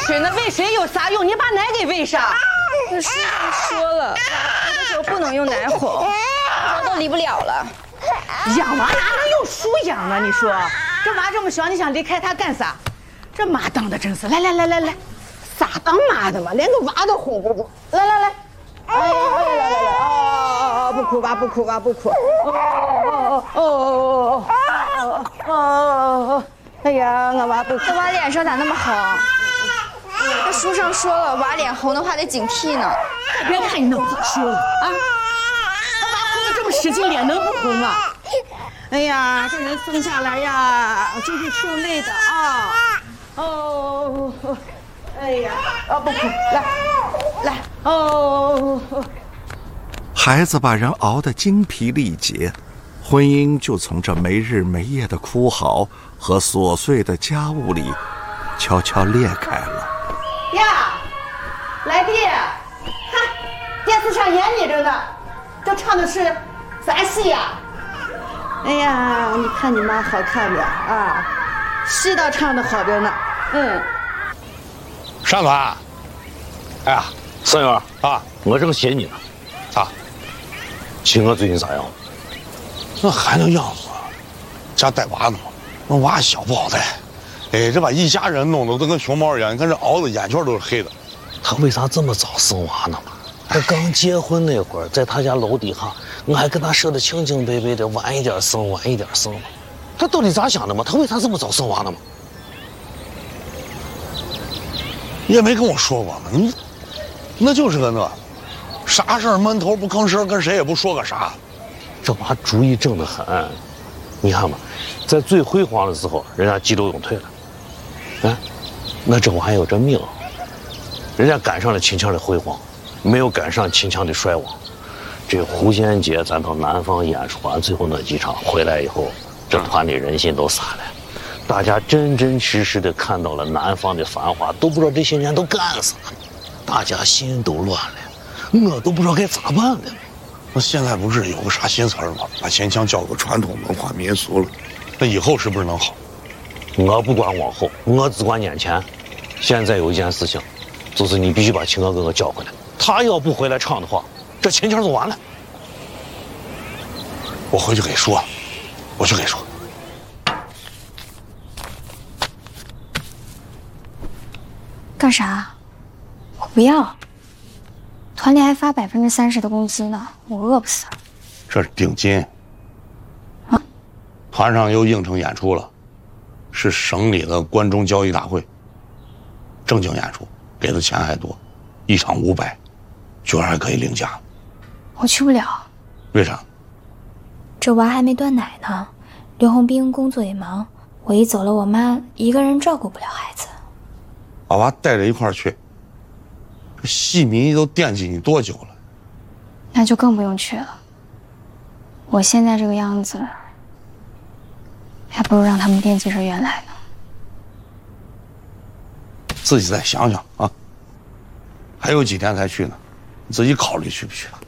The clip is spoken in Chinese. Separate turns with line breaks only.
水，那喂水有啥用？你把奶给喂上。
可是你说了，有的时候不能用奶哄，我都离不了了。
养娃哪能用书养呢？你说这娃这么小，你想离开他干啥？这妈当的真是，来，咋当妈的嘛？连个娃都哄不住。来，哎，来，哦，不哭吧，哦，哎呀，我娃不哭。
这娃脸上咋那么红？这书上说了，娃脸红的话得警惕呢。
别看你那话说了啊，他娃哭得这么使劲，脸能不红啊？哎呀，这人生下来呀，就是受累的啊。哦，哎呀，不哭，来，哦。
孩子把人熬得精疲力竭，婚姻就从这没日没夜的哭嚎和琐碎的家务里悄悄裂开了。
呀，来弟，看电视上演你着呢，这唱的是啥戏呀？哎呀，你看你妈好看点啊，戏倒唱的好着呢。
单团，哎呀，
孙元
啊，
我正寻你呢。
咋？
秦娥最近咋样？
那还能样子？家带娃呢嘛，那娃小不好带。哎，这把一家人弄得都跟熊猫一样，你看这熬的眼圈都是黑的。
他为啥这么早生娃呢？他刚结婚那会儿，在他家楼底下，我还跟他说的清清白白的，晚一点生。他到底咋想的嘛？他为啥这么早生娃呢嘛？
你也没跟我说过嘛，那就是个那，啥事儿闷头不吭声，跟谁也不说个啥。
这娃主意正得很，你看嘛，在最辉煌的时候，人家急流勇退了，那这娃有这命，人家赶上了秦腔的辉煌，没有赶上秦腔的衰亡。这狐仙节咱到南方演出完最后那几场回来以后，这团里人心都散了，大家真真实实的看到了南方的繁华，都不知道这些年都干啥了，大家心都乱了，我都不知道该咋办了。
那现在不是有个啥新词儿吗？把秦腔叫个传统文化民俗了，那以后是不是能好？
我不管往后，我只管眼前。现在有一件事情，就是你必须把秦娥哥哥叫回来。他要不回来唱的话，这秦腔就完了。
我回去给说，我去给说。
干啥？我不要。团里还发30%的工资呢，我饿不死了。
这是定金。团上又应承演出了，是省里的关中交谊大会，正经演出，给的钱还多，1场500，居然还可以领假。
我去不了。
为啥？
这娃还没断奶呢，刘洪斌工作也忙，我一走了，我妈一个人照顾不了孩子。
把娃带着一块儿去。这戏迷都惦记你多久了？
那就更不用去了。我现在这个样子，还不如让他们惦记着原来呢。
自己再想想啊，还有几天才去呢，你自己考虑去不去吧。